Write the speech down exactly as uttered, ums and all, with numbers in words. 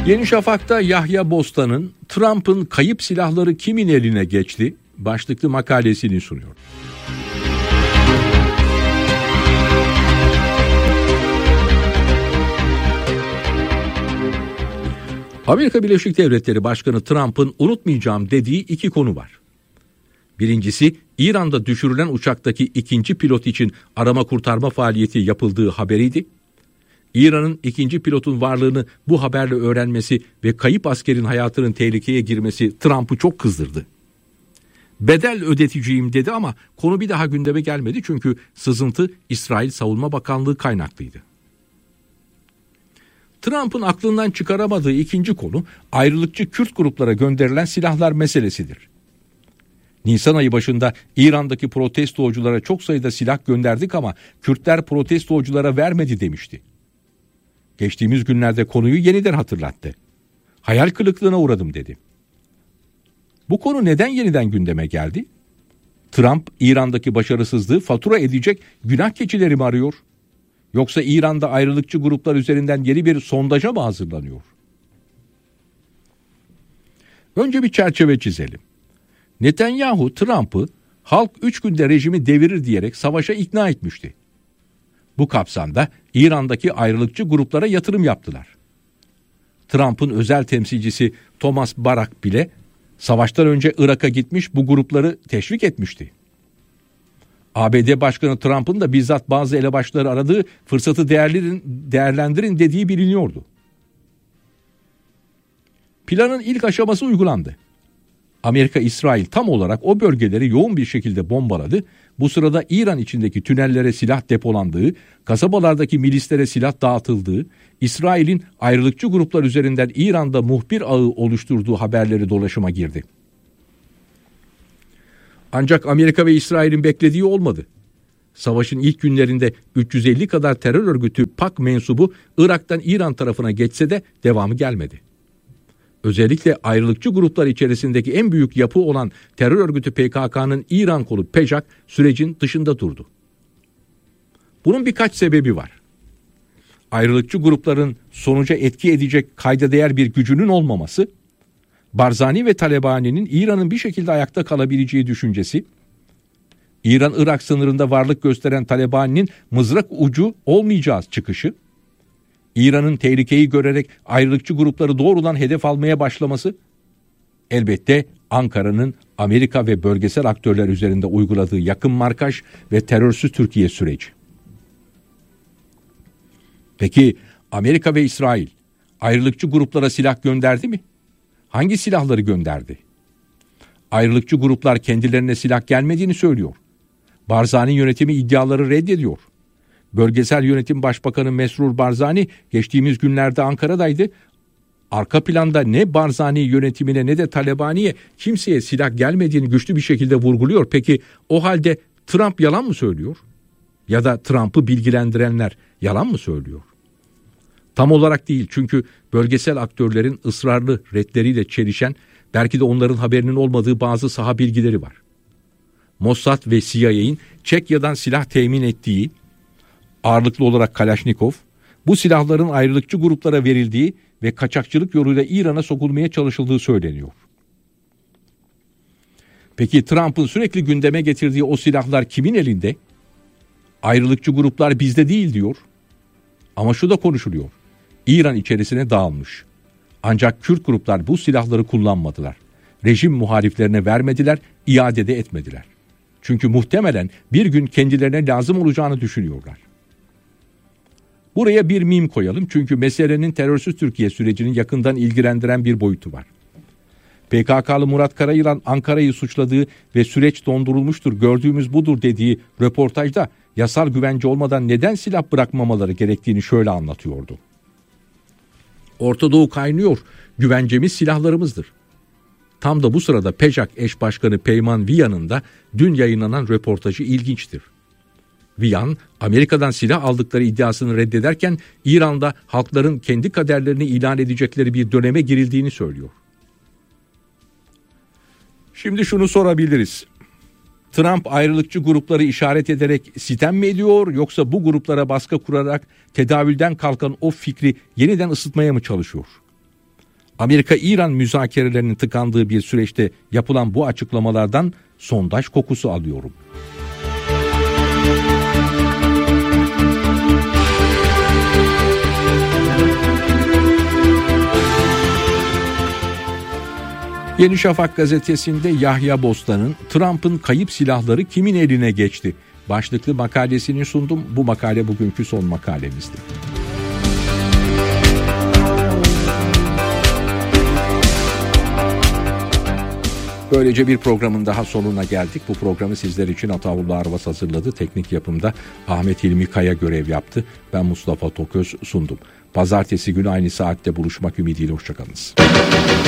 Yeni Şafak'ta Yahya Bostan'ın Trump'ın kayıp silahları kimin eline geçti başlıklı makalesini sunuyor. Amerika Birleşik Devletleri Başkanı Trump'ın unutmayacağım dediği iki konu var. Birincisi, İran'da düşürülen uçaktaki ikinci pilot için arama kurtarma faaliyeti yapıldığı haberiydi. İran'ın ikinci pilotun varlığını bu haberle öğrenmesi ve kayıp askerin hayatının tehlikeye girmesi Trump'ı çok kızdırdı. Bedel ödeteceğim dedi ama konu bir daha gündeme gelmedi çünkü sızıntı İsrail Savunma Bakanlığı kaynaklıydı. Trump'ın aklından çıkaramadığı ikinci konu ayrılıkçı Kürt gruplara gönderilen silahlar meselesidir. Nisan ayı başında İran'daki protestoculara çok sayıda silah gönderdik ama Kürtler protestoculara vermedi demişti. Geçtiğimiz günlerde konuyu yeniden hatırlattı. Hayal kırıklığına uğradım dedi. Bu konu neden yeniden gündeme geldi? Trump İran'daki başarısızlığı fatura edecek günah keçileri mi arıyor? Yoksa İran'da ayrılıkçı gruplar üzerinden yeni bir sondaja mı hazırlanıyor? Önce bir çerçeve çizelim. Netanyahu Trump'ı halk üç günde rejimi devirir diyerek savaşa ikna etmişti. Bu kapsamda İran'daki ayrılıkçı gruplara yatırım yaptılar. Trump'ın özel temsilcisi Thomas Barak bile savaştan önce Irak'a gitmiş bu grupları teşvik etmişti. A B D Başkanı Trump'ın da bizzat bazı elebaşları aradığı fırsatı değerlendirin, değerlendirin dediği biliniyordu. Planın ilk aşaması uygulandı. Amerika, İsrail tam olarak o bölgeleri yoğun bir şekilde bombaladı. Bu sırada İran içindeki tünellere silah depolandığı, kasabalardaki milislere silah dağıtıldığı, İsrail'in ayrılıkçı gruplar üzerinden İran'da muhbir ağı oluşturduğu haberleri dolaşıma girdi. Ancak Amerika ve İsrail'in beklediği olmadı. Savaşın ilk günlerinde üç yüz elli kadar terör örgütü P A K mensubu Irak'tan İran tarafına geçse de devamı gelmedi. Özellikle ayrılıkçı gruplar içerisindeki en büyük yapı olan terör örgütü P K K'nın İran kolu P E C A K sürecin dışında durdu. Bunun birkaç sebebi var. Ayrılıkçı grupların sonuca etki edecek kayda değer bir gücünün olmaması, Barzani ve Talebani'nin İran'ın bir şekilde ayakta kalabileceği düşüncesi, İran-Irak sınırında varlık gösteren Talebani'nin mızrak ucu olmayacağı çıkışı, İran'ın tehlikeyi görerek ayrılıkçı grupları doğrudan hedef almaya başlaması, elbette Ankara'nın Amerika ve bölgesel aktörler üzerinde uyguladığı yakın markaj ve terörsüz Türkiye süreci. Peki Amerika ve İsrail ayrılıkçı gruplara silah gönderdi mi? Hangi silahları gönderdi? Ayrılıkçı gruplar kendilerine silah gelmediğini söylüyor. Barzani yönetimi iddiaları reddediyor. Bölgesel Yönetim Başbakanı Mesrur Barzani geçtiğimiz günlerde Ankara'daydı. Arka planda ne Barzani yönetimine ne de Talebani'ye kimseye silah gelmediğini güçlü bir şekilde vurguluyor. Peki o halde Trump yalan mı söylüyor? Ya da Trump'ı bilgilendirenler yalan mı söylüyor? Tam olarak değil, çünkü bölgesel aktörlerin ısrarlı redleriyle çelişen, belki de onların haberinin olmadığı bazı saha bilgileri var. Mossad ve C I A'nin Çekya'dan silah temin ettiği, ağırlıklı olarak Kalaşnikov, bu silahların ayrılıkçı gruplara verildiği ve kaçakçılık yoluyla İran'a sokulmaya çalışıldığı söyleniyor. Peki Trump'ın sürekli gündeme getirdiği o silahlar kimin elinde? Ayrılıkçı gruplar bizde değil diyor. Ama şu da konuşuluyor. İran içerisine dağılmış. Ancak Kürt gruplar bu silahları kullanmadılar. Rejim muhaliflerine vermediler, iade de etmediler. Çünkü muhtemelen bir gün kendilerine lazım olacağını düşünüyorlar. Buraya bir mim koyalım çünkü meselenin terörsüz Türkiye sürecini yakından ilgilendiren bir boyutu var. P K K'lı Murat Karayılan Ankara'yı suçladığı ve süreç dondurulmuştur, gördüğümüz budur dediği röportajda yasal güvence olmadan neden silah bırakmamaları gerektiğini şöyle anlatıyordu. Orta Doğu kaynıyor, güvencemiz silahlarımızdır. Tam da bu sırada P E C A K eş başkanı Peyman Viyan'ın da dün yayınlanan röportajı ilginçtir. Viyan, Amerika'dan silah aldıkları iddiasını reddederken İran'da halkların kendi kaderlerini ilan edecekleri bir döneme girildiğini söylüyor. Şimdi şunu sorabiliriz. Trump ayrılıkçı grupları işaret ederek sitem mi ediyor, yoksa bu gruplara baskı kurarak tedavülden kalkan o fikri yeniden ısıtmaya mı çalışıyor? Amerika-İran müzakerelerinin tıkandığı bir süreçte yapılan bu açıklamalardan sondaj kokusu alıyorum. Yeni Şafak gazetesinde Yahya Bostan'ın "Trump'ın kayıp silahları kimin eline geçti?" başlıklı makalesini sundum. Bu makale bugünkü son makalemizdi. Böylece bir programın daha sonuna geldik. Bu programı sizler için Ataullah Arvas hazırladı. Teknik yapımda Ahmet Hilmi Kaya görev yaptı. Ben Mustafa Toköz sundum. Pazartesi günü aynı saatte buluşmak ümidiyle. Hoşçakalınız.